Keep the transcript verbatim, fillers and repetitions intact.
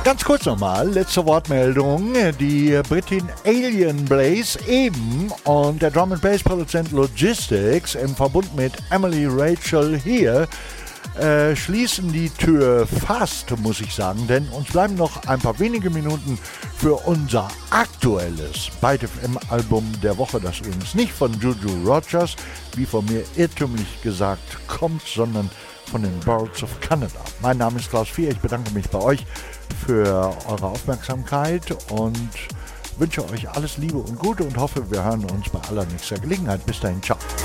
Ganz kurz nochmal, letzte Wortmeldung. Die Britin Alien Blaze eben und der Drum and Bass Produzent Logistics im Verbund mit Emily Rachel hier äh, schließen die Tür fast, muss ich sagen, denn uns bleiben noch ein paar wenige Minuten für unser aktuelles Byte F M-Album der Woche, das übrigens nicht von Juju Rogers, wie von mir irrtümlich gesagt, kommt, sondern von den Birds of Canada. Mein Name ist Klaus Vier, ich bedanke mich bei euch für eure Aufmerksamkeit und wünsche euch alles Liebe und Gute und hoffe, wir hören uns bei allernächster Gelegenheit. Bis dahin, ciao.